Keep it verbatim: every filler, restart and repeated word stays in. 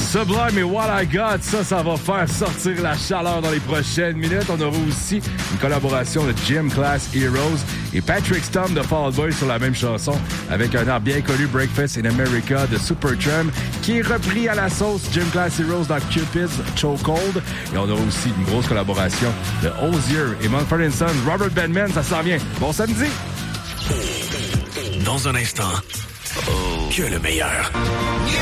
Sublime et What I Got, ça, ça va faire sortir la chaleur dans les prochaines minutes. On aura aussi une collaboration de Gym Class Heroes et Patrick Stump de Fall Out Boy sur la même chanson avec un air bien connu, Breakfast in America de Supertramp, qui est repris à la sauce Gym Class Heroes dans Cupid's Chokehold. Et on aura aussi une grosse collaboration de Hozier et Mumford and Sons, Robert Benman, ça s'en vient. Bon samedi! Dans un instant, que le meilleur.